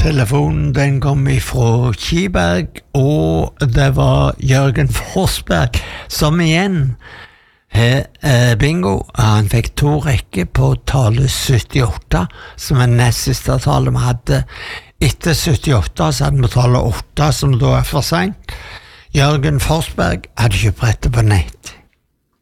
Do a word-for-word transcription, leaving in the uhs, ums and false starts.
telefonen den kom ifra Kiberg, og det var Jørgen Forsberg, som igjen har eh, bingo. Han fikk to rekker på tale syttiåtte, som er nest siste tale vi hadde. Etter syttiåtte så hadde vi tale åtte, som da er for sent. Jørgen Forsberg hadde ikke brettet på nett.